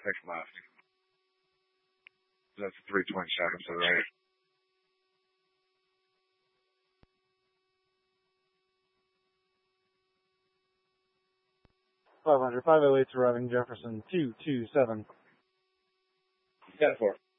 Take left. That's 320 seconds to the right. 500, 508's arriving Jefferson, 227. 10-4.